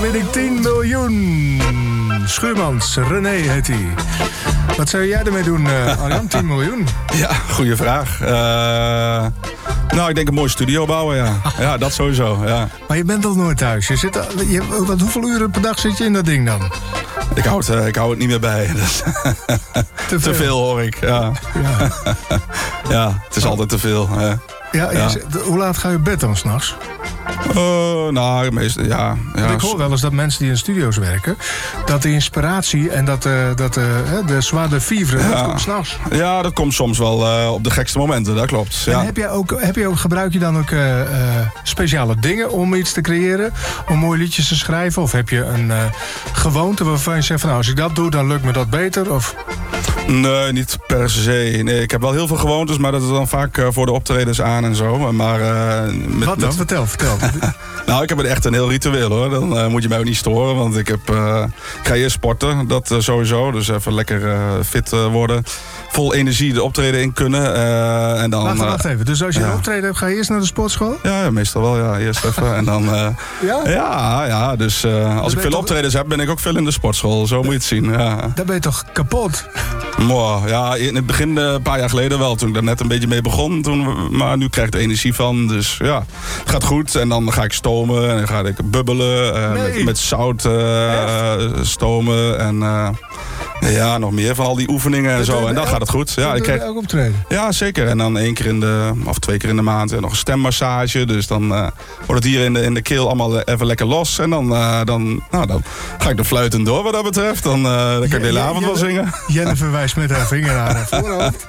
win ik 10 miljoen. Schuurmans, René heet hij. Wat zou jij ermee doen, Arjan? 10 miljoen? Ja, goede vraag. Nou, ik denk een mooie studio bouwen, ja. Ja, dat sowieso, ja. Maar je bent al nooit thuis. Hoeveel uren per dag zit je in dat ding dan? Ik hou het niet meer bij. Dus te veel hoor ik, ja. Ja, het is altijd te veel. Hoe laat ga je op bed dan s'nachts? Nou, meestal, ja. Ik hoor wel eens dat mensen die in studio's werken, dat de inspiratie en de zware vivre, dat komt s'nachts. Ja, dat komt soms wel op de gekste momenten, dat klopt. Ja. En gebruik je dan ook speciale dingen om iets te creëren? Om mooie liedjes te schrijven? Of heb je een gewoonte waarvan je zegt van, nou, als ik dat doe, dan lukt me dat beter? Of... Nee, niet per se. Nee, ik heb wel heel veel gewoontes, maar dat is dan vaak voor de optredens aan en zo. Maar, wat dan? Vertel. Nou, ik heb het echt een heel ritueel hoor. Dan moet je mij ook niet storen, want ik ga eerst sporten, dat sowieso. Dus even lekker fit worden. Vol energie de optreden in kunnen. En dan, wacht even, dus als je een optreden hebt, ga je eerst naar de sportschool? Ja, meestal wel, ja. Eerst even en dan... Ja, dus als ik veel optredens heb, ben ik ook veel in de sportschool. Zo moet je het zien, ja. Dan ben je toch kapot? Ja, in het begin, een paar jaar geleden wel, toen ik daar net een beetje mee begon. Maar nu krijg ik er energie van, dus ja, het gaat goed. En dan ga ik stomen en dan ga ik bubbelen, met zout stomen en ja, nog meer van al die oefeningen en zo. En dan gaat het goed. Ja, ik krijg ook optreden? Ja, zeker. En dan 1 keer of 2 keer in de maand nog een stemmassage. Dus dan wordt het hier in de keel allemaal even lekker los. En dan ga ik de fluitend door wat dat betreft. Dan kan ik de hele avond wel zingen. Jennifer wijst met haar vinger naar haar voorhoofd.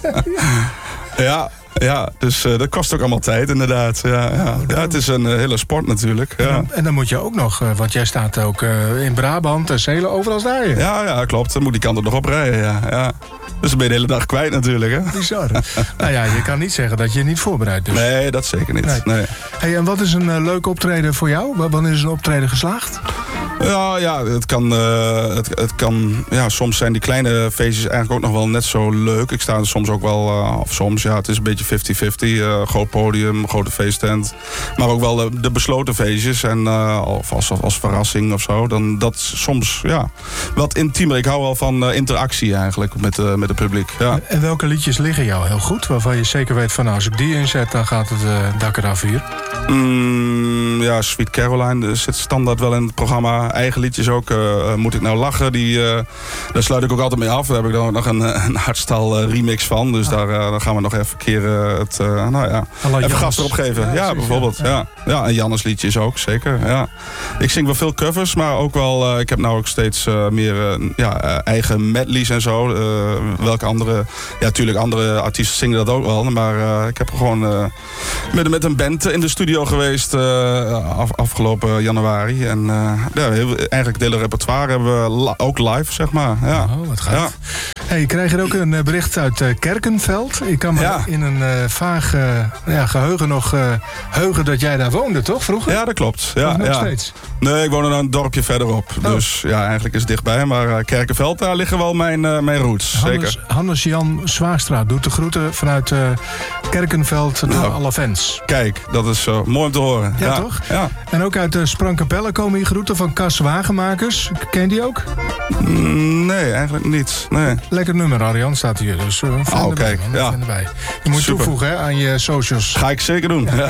Ja, dus dat kost ook allemaal tijd inderdaad. Ja, het is een hele sport natuurlijk. Ja. En dan moet je ook nog, want jij staat ook in Brabant en Zeelen, overal sta je. Ja, klopt. Dan moet die kant er nog op rijden, ja. Dus dan ben je de hele dag kwijt natuurlijk, hè. Bizar. Nou ja, je kan niet zeggen dat je niet voorbereid bent. Nee, dat zeker niet. Nee. Hey, en wat is een leuk optreden voor jou? Wanneer is een optreden geslaagd? Ja, het kan... Ja, soms zijn die kleine feestjes eigenlijk ook nog wel net zo leuk. Ik sta er soms ook wel... of soms, ja, het is een beetje 50-50. Groot podium, grote feesttent. Maar ook wel de besloten feestjes. En of als verrassing of zo. Dan dat soms, ja, wat intiemer. Ik hou wel van interactie eigenlijk met het publiek. Ja. En welke liedjes liggen jou heel goed? Waarvan je zeker weet van, nou, als ik die inzet, dan gaat het dak eraf hier. Ja, Sweet Caroline zit standaard wel in het programma. Eigen liedjes ook. Moet ik nou lachen? Daar sluit ik ook altijd mee af. Daar heb ik dan ook nog een hardstyle remix van. Dus daar gaan we nog even een keer even gas erop geven. Ja, bijvoorbeeld. Ja, en Jannes liedjes ook, zeker. Ja. Ik zing wel veel covers, maar ook wel... ik heb nou ook steeds meer eigen medleys en zo. Welke andere... Ja, natuurlijk andere artiesten zingen dat ook wel. Maar ik heb gewoon met een band in de studio geweest afgelopen januari. En eigenlijk het hele repertoire hebben we ook live, zeg maar. Ja. Oh, wat gaaf. Ja. Hey, ik krijg hier ook een bericht uit Kerkenveld. Ik kan me in een vaag geheugen nog heugen dat jij daar woonde, toch, vroeger? Ja, dat klopt. Ja, nog steeds? Nee, ik woon er een dorpje verderop. Oh. Dus ja, eigenlijk is het dichtbij. Maar Kerkenveld, daar liggen wel mijn roots. Zeker. Hannes-Jan Zwaagstra doet de groeten vanuit Kerkenveld naar alle fans. Kijk, dat is mooi om te horen. Ja, toch? Ja. En ook uit Sprangkapelle komen hier groeten van Cas Wagenmakers. Ken je die ook? Nee, eigenlijk niet. Nee. Lekker nummer, Arjan, staat hier. Dus kijk. Ja. Je moet toevoegen aan je socials. Ga ik zeker doen. Ja.